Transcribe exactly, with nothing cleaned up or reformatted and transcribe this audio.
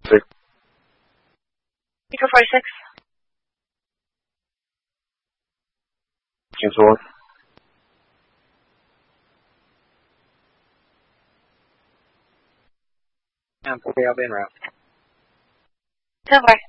Six. Eco forty-six. Control. And okay, I'll be en route. ten four.